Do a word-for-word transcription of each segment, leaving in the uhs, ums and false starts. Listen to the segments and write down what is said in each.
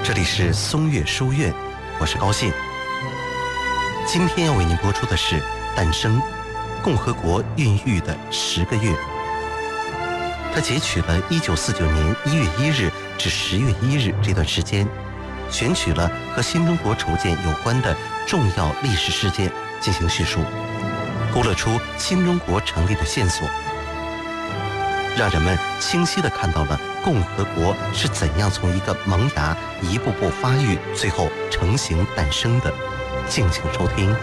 这里是松月书院，我是高兴。今天要为您播出的是《诞生：共和国孕育的十个月》。他截取了一九四九年一月一日至十月一日这段时间，选取了和新中国筹建有关的重要历史事件进行叙述，勾勒出新中国成立的线索，让人们清晰地看到了共和国是怎样从一个萌芽一步步发育，最后成型诞生的。敬请收听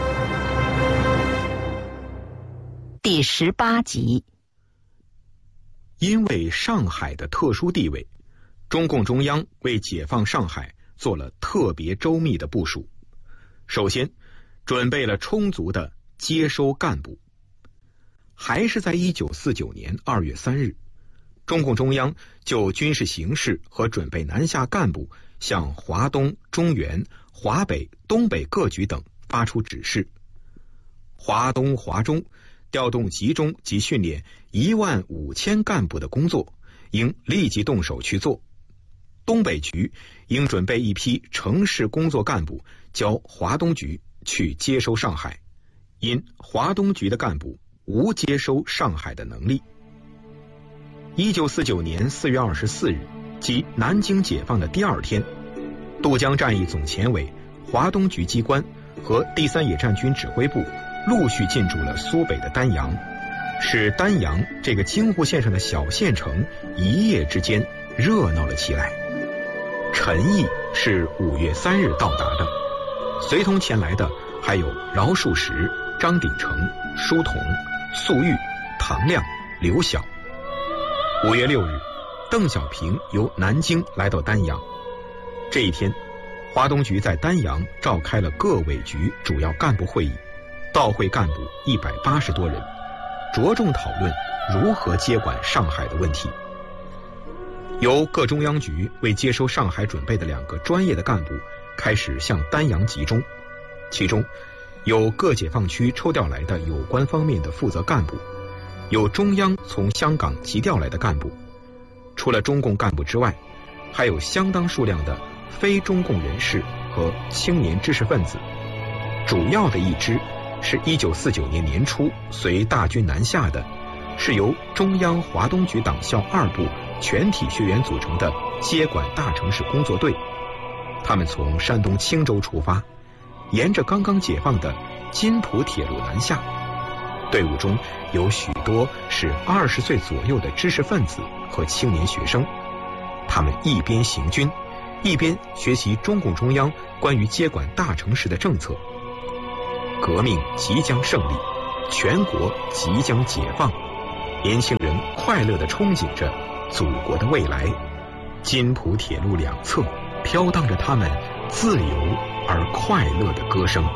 第十八集。 因为上海的特殊地位，中共中央为解放上海做了特别周密的部署。首先，准备了充足的接收干部。还是在一九四九年二月三日，中共中央就军事形势和准备南下干部向华东、中原、华北、东北各局等发出指示。华东、华中调动集中及训练一万五千干部的工作应立即动手去做。东北局应准备一批城市工作干部交华东局去接收上海，因华东局的干部无接收上海的能力。一九四九年四月二十四日，即南京解放的第二天，渡江战役总前委、华东局机关和第三野战军指挥部陆续进驻了苏北的丹阳，使丹阳这个京沪线上的小县城一夜之间热闹了起来。陈毅是五月三日到达的，随同前来的还有饶漱石、张鼎丞、舒同、粟裕、唐亮、刘晓。五月六日，邓小平由南京来到丹阳。这一天，华东局在丹阳召开了各委局主要干部会议，到会干部一百八十多人，着重讨论如何接管上海的问题。由各中央局为接收上海准备的两个专业的干部开始向丹阳集中，其中有各解放区抽调来的有关方面的负责干部，有中央从香港急调来的干部，除了中共干部之外，还有相当数量的非中共人士和青年知识分子。主要的一支是一九四九年年初随大军南下的，是由中央华东局党校二部全体学员组成的接管大城市工作队。他们从山东青州出发，沿着刚刚解放的津浦铁路南下。队伍中有许多是二十岁左右的知识分子和青年学生，他们一边行军，一边学习中共中央关于接管大城市的政策。革命即将胜利，全国即将解放，年轻人快乐地憧憬着祖国的未来。津浦铁路两侧飘荡着他们自由而快乐的歌声。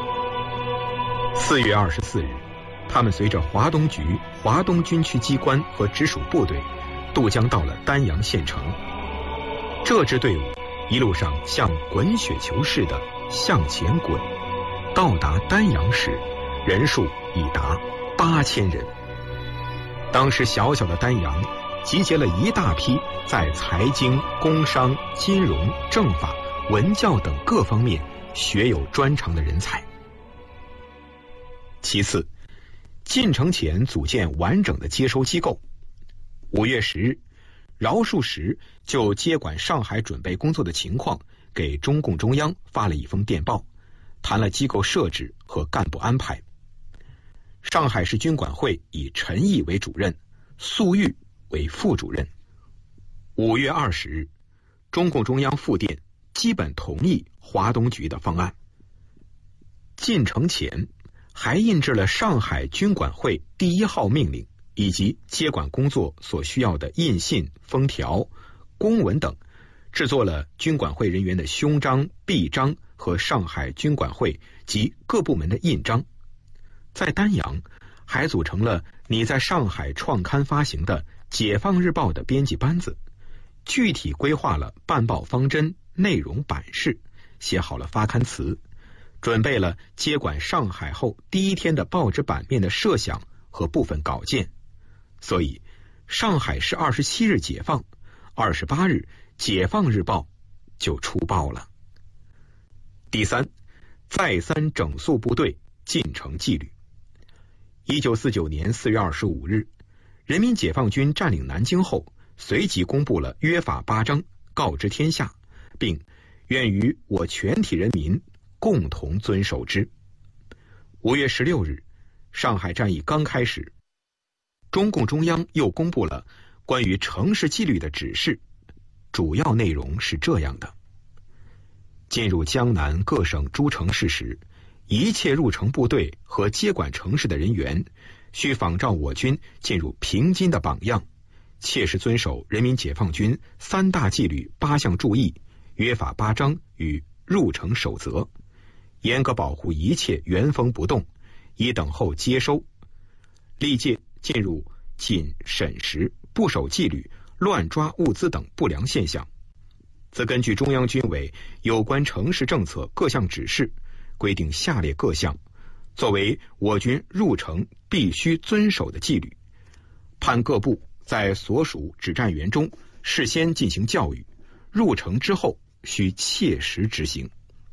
四月二十四日，他们随着华东局、华东军区机关和直属部队渡江到了丹阳县城。这支队伍一路上像滚雪球似的向前滚，到达丹阳时，人数已达八千人。当时小小的丹阳集结了一大批在财经、工商、金融、政法、文教等各方面学有专长的人才。其次，进城前组建完整的接收机构。五月十日，饶漱石就接管上海准备工作的情况给中共中央发了一封电报，谈了机构设置和干部安排。上海市军管会以陈毅为主任，粟裕为副主任。五月二十日，中共中央复电基本同意华东局的方案。进城前还印制了上海军管会第一号命令以及接管工作所需要的印信、封条、公文等，制作了军管会人员的胸章、臂章和上海军管会及各部门的印章。在丹阳还组成了拟在上海创刊发行的《解放日报》的编辑班子，具体规划了办报方针、内容版式，写好了发刊词，准备了接管上海后第一天的报纸版面的设想和部分稿件。所以上海市二十七日解放，二十八日解放日报就出报了。第三，再三整肃部队，进城纪律。一九四九年四月二十五日，人民解放军占领南京后，随即公布了约法八章，告知天下，并愿与我全体人民共同遵守之。五月十六日，上海战役刚开始，中共中央又公布了关于城市纪律的指示，主要内容是这样的：进入江南各省诸城市时，一切入城部队和接管城市的人员，需仿照我军进入平津的榜样，切实遵守人民解放军三大纪律八项注意、约法八章与入城守则，严格保护一切原封不动，以等候接收。历届进入谨审时、不守纪律、乱抓物资等不良现象，则根据中央军委有关城市政策各项指示，规定下列各项，作为我军入城必须遵守的纪律，判各部在所属指战员中事先进行教育，入城之后需切实执行。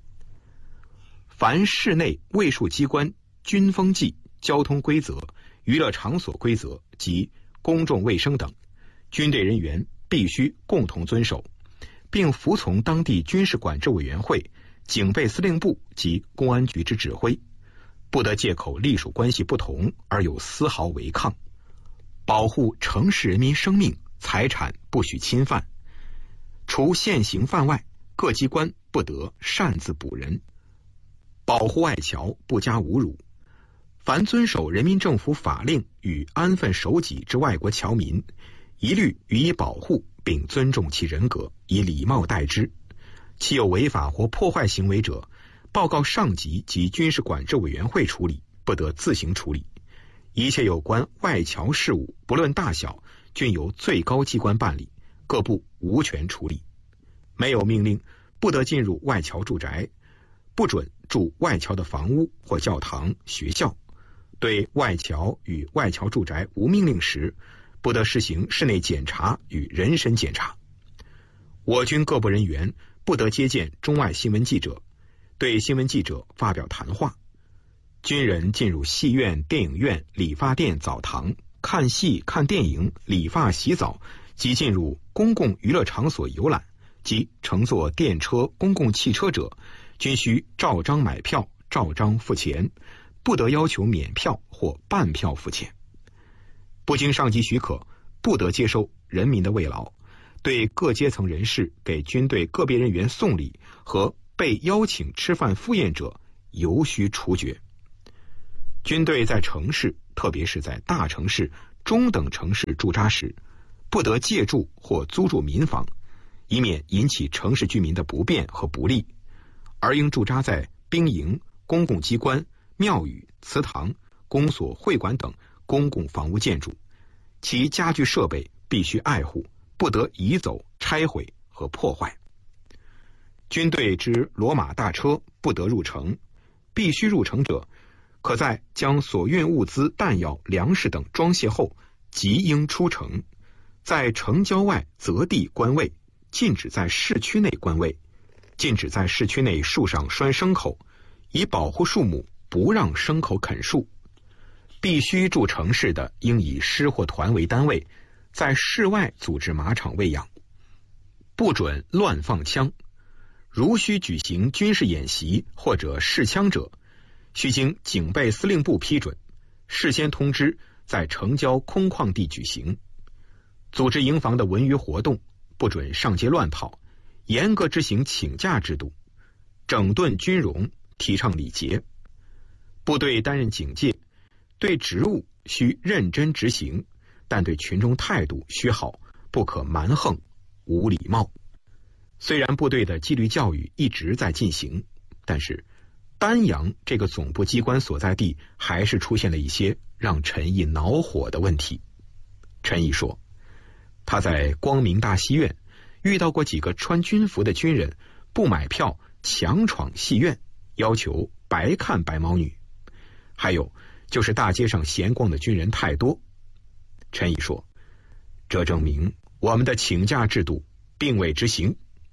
凡室内卫戍机关军风纪、交通规则、娱乐场所规则及公众卫生等，军队人员必须共同遵守，并服从当地军事管制委员会、警备司令部及公安局之指挥，不得借口隶属关系不同而有丝毫违抗。保护城市人民生命财产不许侵犯，除现行犯外，各机关不得擅自捕人。保护外侨不加侮辱，凡遵守人民政府法令与安分守己之外国侨民，一律予以保护，并尊重其人格，以礼貌待之。其有违法或破坏行为者，报告上级及军事管制委员会处理，不得自行处理。一切有关外侨事务，不论大小，均由最高机关办理，各部无权处理。没有命令，不得进入外侨住宅，不准住外侨的房屋或教堂、学校。对外侨与外侨住宅无命令时，不得实行室内检查与人身检查。我军各部人员不得接见中外新闻记者，对新闻记者发表谈话。军人进入戏院、电影院、理发店、澡堂看戏、看电影、理发、洗澡及进入公共娱乐场所游览及乘坐电车、公共汽车者，均需照章买票，照章付钱，不得要求免票或半票付钱。不经上级许可，不得接收人民的慰劳。对各阶层人士给军队个别人员送礼和被邀请吃饭赴宴者，尤须处决。军队在城市，特别是在大城市、中等城市驻扎时，不得借住或租住民房，以免引起城市居民的不便和不利，而应驻扎在兵营、公共机关、庙宇、祠堂、公所、会馆等公共房屋建筑，其家具设备必须爱护，不得移走、拆毁和破坏。军队之骡马大车不得入城，必须入城者，可在将所运物资、弹药、粮食等装卸后，即应出城。在城郊外择地关位，禁止在市区内关位，禁止在市区内树上拴牲口，以保护树木，不让牲口啃树。必须驻城市的，应以师或团为单位，在室外组织马场喂养。不准乱放枪，如需举行军事演习或者试枪者，须经警备司令部批准，事先通知在城郊空旷地举行。组织营房的文娱活动，不准上街乱跑，严格执行请假制度，整顿军容，提倡礼节。部队担任警戒，对职务需认真执行，但对群众态度须好，不可蛮横、无礼貌。虽然部队的纪律教育一直在进行，但是丹阳这个总部机关所在地还是出现了一些让陈毅恼火的问题。陈毅说，他在光明大戏院遇到过几个穿军服的军人不买票强闯戏院，要求白看白毛女，还有就是大街上闲逛的军人太多。陈毅说，这证明我们的请假制度并未执行。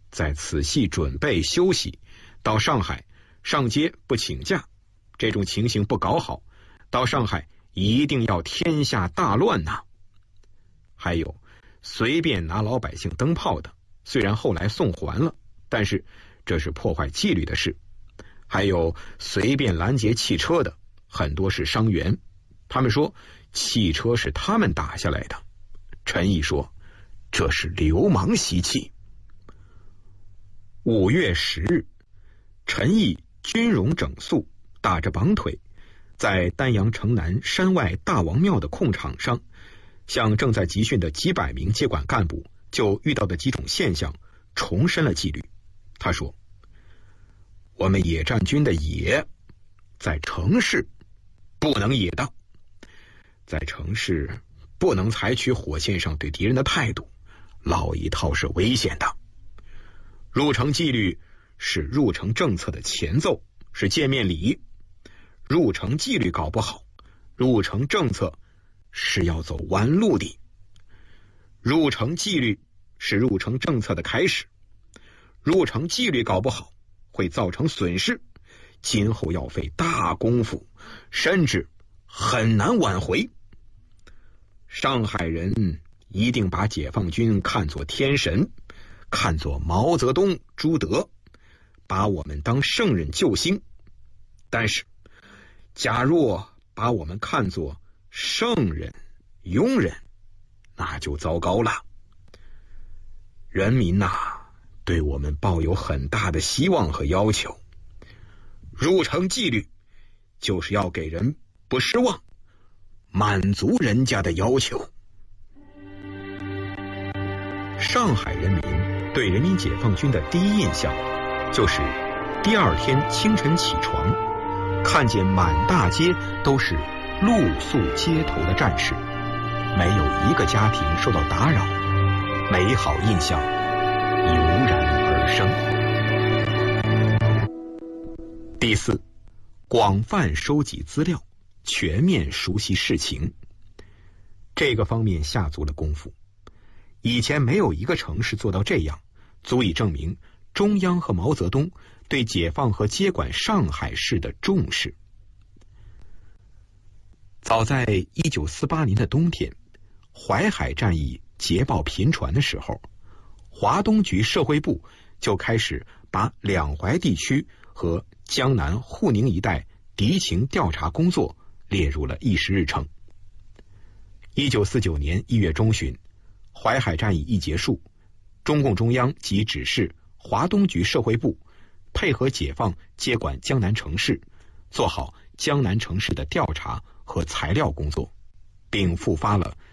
在此系准备休息，到上海上街不请假，这种情形不搞好，到上海一定要天下大乱呐。还有随便拿老百姓灯泡的，虽然后来送还了，但是这是破坏纪律的事。还有随便拦截汽车的，很多是伤员，他们说汽车是他们打下来的。陈毅说这是流氓习气。五月十日，陈毅军容整肃，打着绑腿，在丹阳城南山外大王庙的空场上，向正在集训的几百名接管干部就遇到的几种现象重申了纪律。他说，我们野战军的野在城市不能野当，在城市不能采取火线上对敌人的态度，老一套是危险的。入城纪律是入城政策的前奏，是见面礼。入城纪律搞不好，入城政策是要走弯路的。入城纪律是入城政策的开始，入城纪律搞不好会造成损失，今后要费大功夫，甚至很难挽回。上海人一定把解放军看作天神，看作毛泽东、朱德，把我们当圣人救星。但是假若把我们看作圣人、庸人，那就糟糕了。人民呐、啊，对我们抱有很大的希望和要求。入城纪律就是要给人不失望，满足人家的要求。上海人民对人民解放军的第一印象，就是第二天清晨起床，看见满大街都是露宿街头的战士，没有一个家庭受到打扰，美好印象油然而生。第四，广泛收集资料，全面熟悉事情。这个方面下足了功夫，以前没有一个城市做到这样，足以证明中央和毛泽东对解放和接管上海市的重视。早在一九四八年的冬天，淮海战役捷报频传的时候，华东局社会部就开始把两淮地区和江南沪宁一带敌情调查工作列入了议事日程。一九四九年一月中旬，淮海战役一结束，中共中央即指示华东局社会部配合解放接管江南城市，做好江南城市的调查和材料工作，并复发了